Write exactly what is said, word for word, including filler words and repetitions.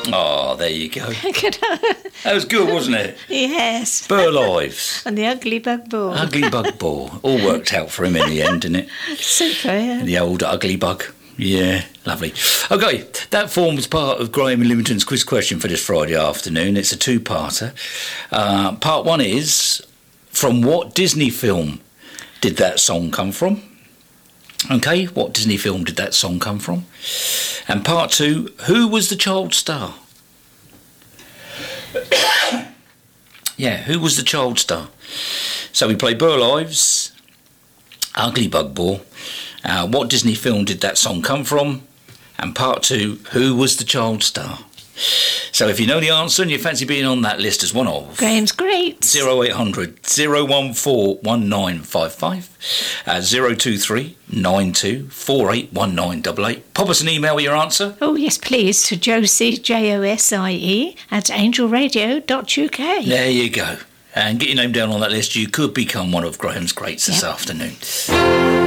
Oh, there you go. That was good, wasn't it? Yes. Burr Lives. And the ugly bug ball. Ugly bug ball. All worked out for him in the end, didn't it? Super, yeah. The old ugly bug. Yeah, lovely. Okay, that forms part of Graham and Lymington's quiz question for this Friday afternoon. It's a two-parter. Uh, part one is, from what Disney film did that song come from? Okay, what Disney film did that song come from? And part two, who was the child star? Yeah, who was the child star? So we played Burr Lives, Ugly Bug Ball. Uh, what Disney film did that song come from? And part two, who was the child star? So if you know the answer and you fancy being on that list as one of... Graham's great. oh eight hundred, oh one four, one nine five five, uh, oh two three, nine two, four eight one nine eight eight. Pop us an email with your answer. Oh, yes, please, to Josie, J O S I E, at angel radio dot U K. There you go. And get your name down on that list. You could become one of Graham's greats this Yep. afternoon.